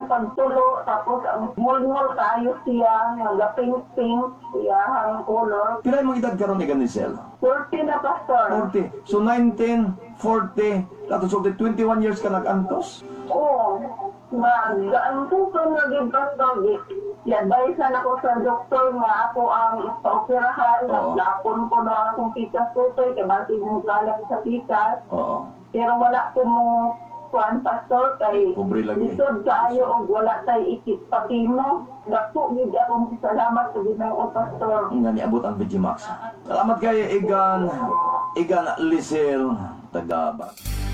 pagtulo, tapos ang mulmul kayo siya, nagaping-pink siya, ang color. Pila mong edad karon ni Ganisel? 40 na, Pastor. 40. So 19, 40, tapos 21 years ka nag-antos? Oo. Ang puso na din, Pastor. I-advise na ako sa doktor nga ako ang ipa-operahan. Oo. Naglapon ko na akong pikas tutoy, kaya bakit yung galak sa pikas. Oo. Pero wala ko mo kuan, Pastor, kay Pobre lagi. lisod kaayo o wala tayo ikit pati mo. Dako, hindi akong salamat sa Ginoo, Pastor. Nga niabot ang Vigimax. Salamat kay Igan Lisel Tagabat.